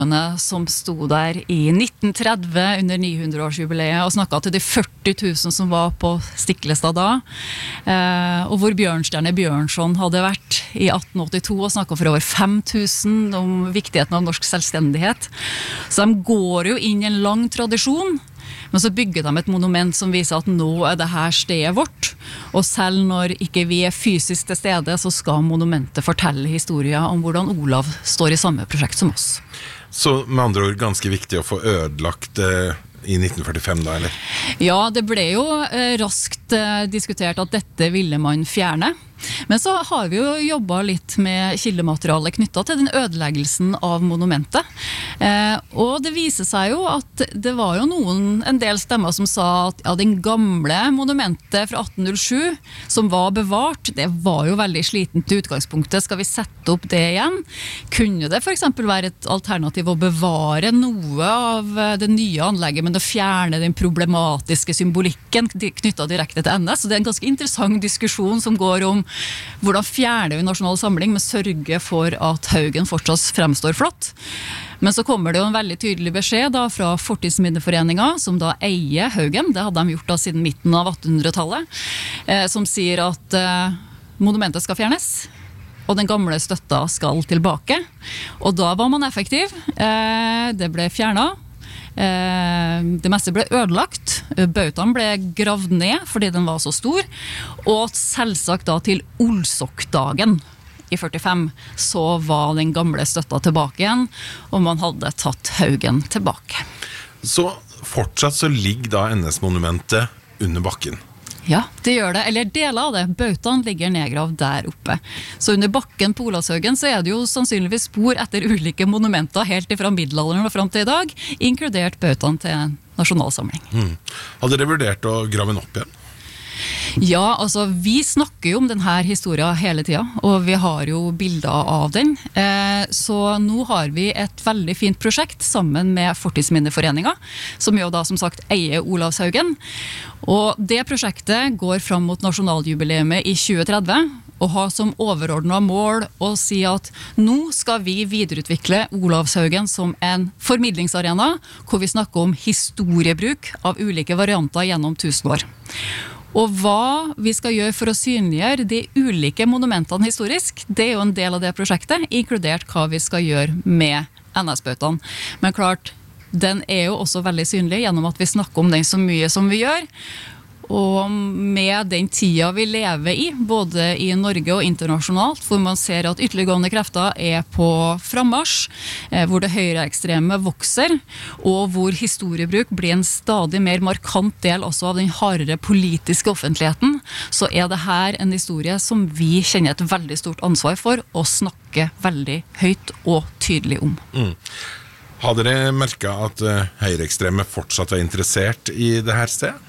som sto der i 1930 under 900-årsjubileet og snakket til de 40 000 som var på Stiklestad da, og hvor Bjørnstjerne Bjørnson hadde vært i 1882 og snakket for over 5000 om viktigheten av norsk selvstendighet. Så de går jo inn i en lang tradisjon, men så bygger de et monument som viser at nå det her stedet vårt, og selv når ikke vi fysisk til stede, så skal monumentet fortelle historier om hvordan Olav står i samme prosjekt som oss. Så med andre ord ganske viktig å få ødelagt i 1945 da, eller? Ja, det ble jo raskt diskutert at dette ville man fjerne. Men så har vi jo jobbet litt med kildematerialet knyttet til den ødeleggelsen av monumentet. Og det viser seg jo at det var jo en del stemmer som sa at ja, den gamle monumentet fra 1807 som var bevart, det var jo veldig slitent i utgangspunktet. Skal vi sette opp det igjen? Kunne det for eksempel være et alternativ å bevare noe av det nye anlegget, men å fjerne den problematiske symbolikken knyttet direkte til NS? Så det er en ganske interessant diskusjon som går om hvordan fjerner vi nasjonal samling, men sørger for at Haugen fortsatt fremstår flott. Men så kommer det jo en veldig tydelig beskjed da, fra Fortidsminneforeningen, som da eier Haugen, det hadde de gjort da siden midten av 1800-tallet, som sier at monumentet skal fjernes, og den gamle støtta skal tilbake. Og da var man effektiv, det ble fjernet. Det meste ble ødelagt, bautaen ble gravd ned fordi den var så stor, og selvsagt da til Olsokdagen i 45 så var den gamle støtta tilbake igjen, og man hadde tatt Haugen tilbake. Så fortsatt så ligger da NS-monumentet under bakken? Ja, det gjør det, eller deler av det. Bautaen ligger nedgravd der oppe. Så under bakken på Olavshaugen så det jo sannsynligvis spor etter ulike monumenter helt fra middelalderen og frem til i dag, inkludert bautaen til nasjonalsamling. Hadde dere vurdert å grave den opp igjen? Ja, altså vi snakker jo om denne historien hele tiden, og vi har jo bilder av den. Så nå har vi et veldig fint prosjekt sammen med Fortidsminneforeningen, som jo da som sagt eier Olavshaugen. Og det prosjektet går fram mot nasjonaljubileet i 2030, og har som overordnet mål å si at nå skal vi videreutvikle Olavshaugen som en formidlingsarena, hvor vi snakker om historiebruk av ulike varianter gjennom 1000 år. Og hva vi skal gjøre for å synliggjøre de ulike monumentene historisk, det jo en del av det prosjektet, inkludert hva vi skal gjøre med NS-bautaen. Men klart, den jo også veldig synlig gjennom at vi snakker om den så mye som vi gjør, og med den tida vi lever i, både i Norge og internasjonalt, hvor man ser at ytterliggående krefter på frammarsj, hvor det høyreekstreme vokser, og hvor historiebruk blir en stadig mer markant del også av den hardere politiske offentligheten, så det her en historie som vi kjenner et veldig stort ansvar for å snakke veldig høyt og tydelig om. Har dere merket at høyreekstreme fortsatt interessert i det her stedet?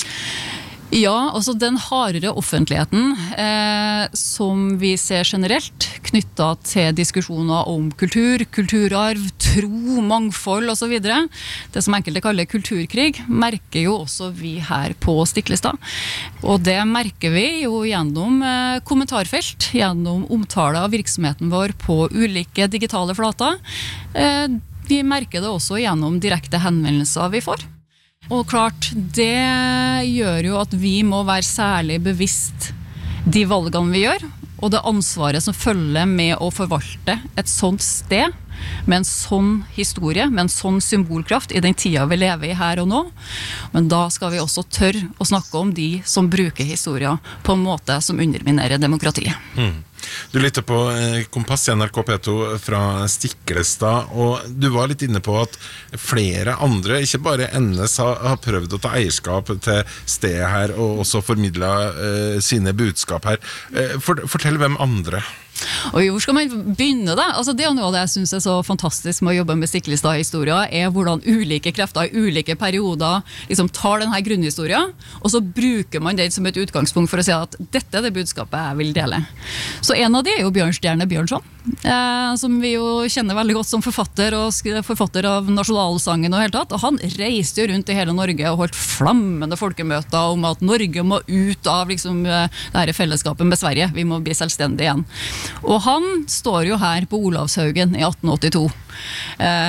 Ja, altså den hardere offentligheten som vi ser generelt knyttet til diskusjoner om kultur, kulturarv, tro, mangfold og så videre. Det som enkelte kaller kulturkrig, merker jo også vi her på Stiklestad. Og det merker vi jo gjennom kommentarfelt, gjennom omtale av virksomheten vår på ulike digitale flater. Vi merker det også gjennom direkte henvendelser vi får. Og klart, det gjør jo at vi må være særlig bevisst de valgene vi gjør, og det ansvaret som følger med å forvalte et sånt sted, med en sånn historie, med en sånn symbolkraft i den tida vi lever i her og nå. Men da skal vi også tørre å snakke om de som bruker historien på en måte som underminerer demokratiet. Du lytter på Kompass i NRK P2 fra Stiklestad, og du var litt inne på at flere andre, ikke bare NS, har prøvd å ta eierskap til stedet her, og også formidlet sine budskap her. Fortell hvem andre. Og hvor skal man begynne da? Altså det jo noe av det jeg synes så fantastisk med å jobbe med Stiklestad-historien, hvordan ulike krefter i ulike perioder liksom tar denne grunnhistorien, og så bruker man den som et utgangspunkt for å si at dette det budskapet jeg vil dele. Så en av de jo Bjørnstjerne Bjørnson, som vi jo kjenner veldig godt som forfatter, og forfatter av nasjonalsangen og helt tatt, og han reiste jo rundt i hele Norge og holdt flammende folkemøter om at Norge må ut av liksom, det her fellesskapet med Sverige, vi må bli selvstendige igjen. Og han står jo her på Olavshaugen i 1882.